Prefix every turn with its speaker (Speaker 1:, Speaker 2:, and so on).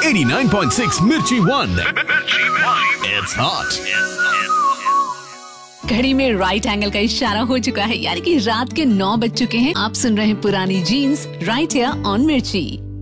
Speaker 1: 89.6 Mirchi One. It's hot.
Speaker 2: घड़ी में right angle का इशारा हो चुका है, यानी कि रात के 9 बज चुके हैं। आप सुन रहे हैं पुरानी जीन्स राइट हियर ऑन मिर्ची।